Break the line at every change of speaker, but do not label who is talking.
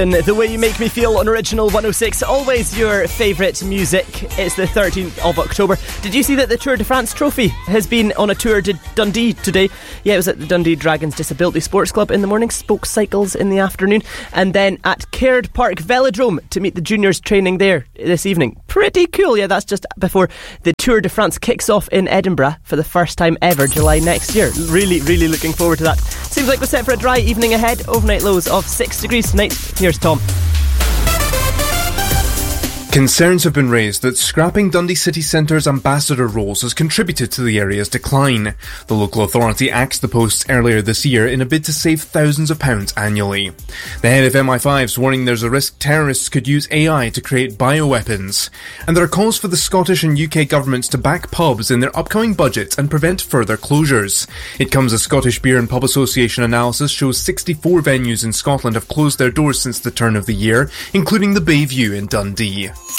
And The Way You Make Me Feel on Original 106, always your favourite music. It's the 13th of October. Did you see that the Tour de France trophy has been on a tour to Dundee today? Yeah, it was at the Dundee Dragons Disability Sports Club in the morning, spoke cycles in the afternoon, and then at Caird Park Velodrome to meet the juniors training there this evening. Pretty cool. Yeah, that's just before the Tour de France kicks off in Edinburgh for the first time ever, July next year. Really, really looking forward to that. Seems like we're set for a dry evening ahead. Overnight lows of 6 degrees tonight. Here's Tom.
Concerns have been raised that scrapping Dundee City Centre's ambassador roles has contributed to the area's decline. The local authority axed the posts earlier this year in a bid to save thousands of pounds annually. The head of MI5's warning there's a risk terrorists could use AI to create bioweapons. And there are calls for the Scottish and UK governments to back pubs in their upcoming budgets and prevent further closures. It comes as Scottish Beer and Pub Association analysis shows 64 venues in Scotland have closed their doors since the turn of the year, including the Bayview in Dundee.